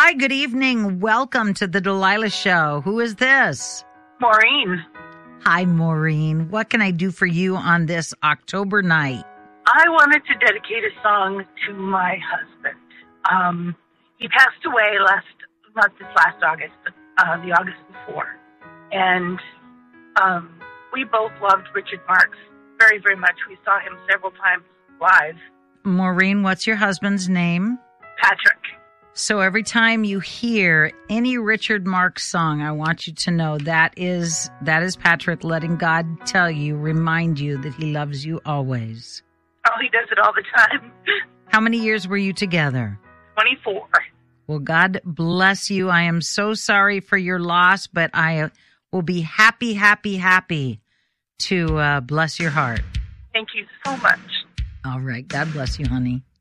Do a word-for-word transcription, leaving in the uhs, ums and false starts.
Hi, good evening. Welcome to the Delilah Show. Who is this? Maureen. Hi, Maureen. What can I do for you on this October night? I wanted to dedicate a song to my husband. Um, he passed away last, not this last August, but uh, the August before. And um, we both loved Richard Marx very, very much. We saw him several times live. Maureen, what's your husband's name? Patrick. So every time you hear any Richard Marx song, I want you to know that is that is Patrick letting God tell you, remind you that he loves you always. Oh, he does it all the time. How many years were you together? twenty-four. Well, God bless you. I am so sorry for your loss, but I will be happy, happy, happy to uh, bless your heart. Thank you so much. All right. God bless you, honey.